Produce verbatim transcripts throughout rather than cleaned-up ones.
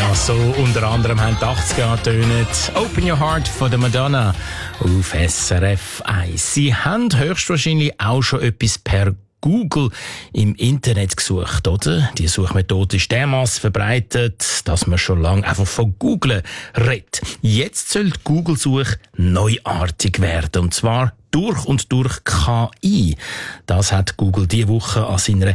So unter anderem haben die achtziger Jahre getönt. Open Your Heart von der Madonna auf S R F eins. Sie haben höchstwahrscheinlich auch schon etwas per Google im Internet gesucht, oder? Die Suchmethode ist dermaßen verbreitet, dass man schon lange einfach von Googlen redet. Jetzt soll die Google-Suche neuartig werden, und zwar durch und durch K I. Das hat Google diese Woche an seiner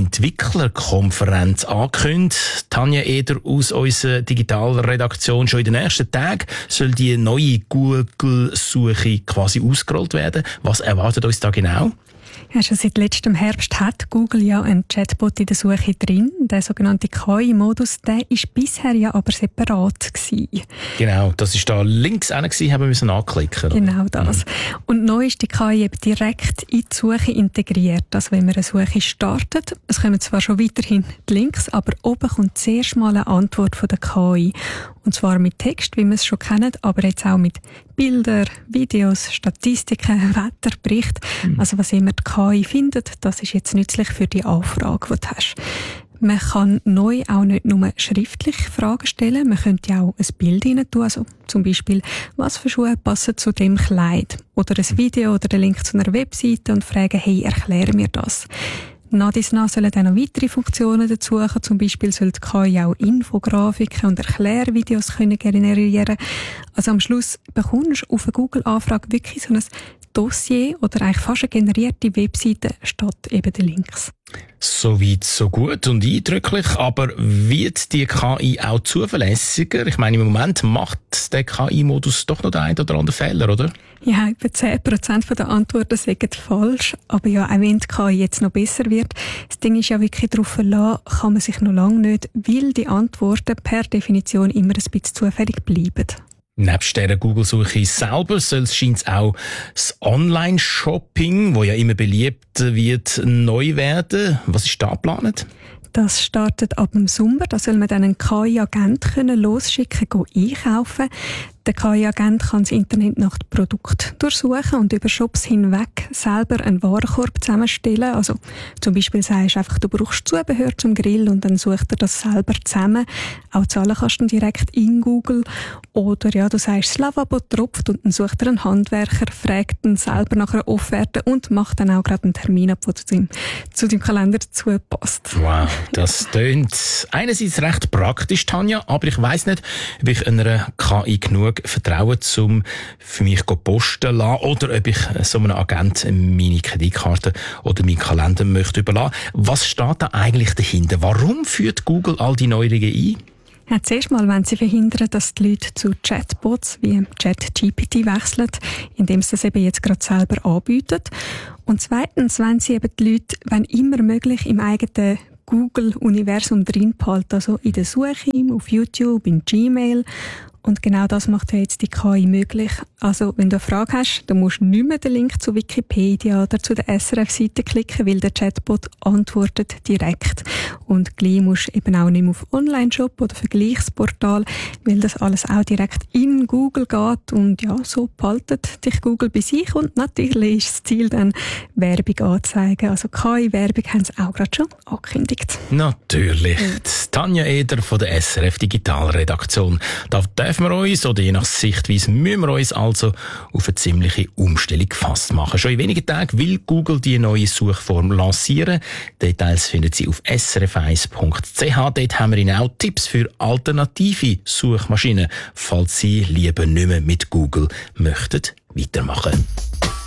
Entwicklerkonferenz angekündigt. Tanja Eder aus unserer Digitalredaktion. Schon in den ersten Tagen soll die neue Google-Suche quasi ausgerollt werden. Was erwartet uns da genau? Ja, schon seit letztem Herbst hat Google ja einen Chatbot in der Suche drin. Der sogenannte K I-Modus, der war bisher ja aber separat gewesen. Genau, das war da links hinten gewesen, haben wir müssen anklicken. Oder? Genau das. Mhm. Und neu ist die K I eben direkt in die Suche integriert. Also wenn man eine Suche startet, es kommen zwar schon weiterhin die Links, aber oben kommt zuerst mal eine Antwort von der K I. Und zwar mit Text, wie wir es schon kennen, aber jetzt auch mit Bilder, Videos, Statistiken, Wetterbericht. Mhm. Also was immer die K I findet, das ist jetzt nützlich für die Anfrage, die du hast. Man kann neu auch nicht nur schriftlich Fragen stellen, man könnte ja auch ein Bild rein tun, also zum Beispiel, was für Schuhe passen zu dem Kleid? Oder ein Video oder einen Link zu einer Webseite und fragen, hey, erkläre mir das. Nach dies nach sollen dann noch weitere Funktionen dazukommen. Zum Beispiel soll die K I auch Infografiken und Erklärvideos können generieren. Also am Schluss bekommst du auf eine Google-Anfrage wirklich so ein Dossier oder eigentlich fast eine generierte Webseite statt eben den Links. So weit, so gut und eindrücklich. Aber wird die K I auch zuverlässiger? Ich meine, im Moment macht der K I-Modus doch noch den einen oder anderen Fehler, oder? Ja, etwa zehn Prozent der Antworten sind falsch. Aber ja, auch wenn die K I jetzt noch besser wird, das Ding ist ja wirklich darauf verlassen, kann man sich noch lange nicht, weil die Antworten per Definition immer ein bisschen zufällig bleiben. Nebst dieser Google-Suche selber soll es scheint auch das Online-Shopping, das ja immer beliebter wird, neu werden. Was ist da geplant? Das startet ab dem Sommer. Da soll man dann einen K I-Agent losschicken, gehen einkaufen. Der K I-Agent kann das Internet nach dem Produkt durchsuchen und über Shops hinweg selber einen Warenkorb zusammenstellen. Also zum Beispiel sagst du einfach, du brauchst Zubehör zum Grill und dann sucht er das selber zusammen. Auch zahlen kannst du direkt in Google. Oder ja, du sagst, das Lavabo tropft und dann sucht er einen Handwerker, fragt dann selber nach einer Offerte und macht dann auch gerade einen Termin ab, der zu deinem, zu deinem Kalender dazu passt. Wow, das tönt einerseits recht praktisch, Tanja, aber ich weiss nicht, ob ich einer K I genug vertrauen, um für mich zu posten lassen, oder ob ich so einem Agent meine Kreditkarte oder meinen Kalender möchte überlassen. Was steht da eigentlich dahinter? Warum führt Google all die Neuerungen ein? Ja, zuerst mal wollen sie verhindern, dass die Leute zu Chatbots wie ChatGPT wechseln, indem sie das eben jetzt gerade selber anbieten. Und zweitens wollen sie eben die Leute, wenn immer möglich, im eigenen Google-Universum drin behalten, also in der Suche, auf YouTube, in Gmail. Und genau das macht ja jetzt die K I möglich. Also, wenn du eine Frage hast, dann musst du nicht mehr den Link zu Wikipedia oder zu der S R F-Seite klicken, weil der Chatbot antwortet direkt. Und gleich musst du eben auch nicht mehr auf Online-Shop oder Vergleichsportal, weil das alles auch direkt in Google geht. Und ja, so behaltet dich Google bei sich. Und natürlich ist das Ziel dann, Werbung anzuzeigen. Also K I-Werbung haben sie auch gerade schon angekündigt. Natürlich. Ja. Tanja Eder von der S R F Digitalredaktion. Da dürfen wir uns, oder je nach Sichtweise müssen wir uns also auf eine ziemliche Umstellung gefasst machen. Schon in wenigen Tagen will Google die neue Suchform lancieren. Details finden Sie auf s r f eins punkt c h. Dort haben wir Ihnen auch Tipps für alternative Suchmaschinen, falls Sie lieber nicht mehr mit Google möchten weitermachen.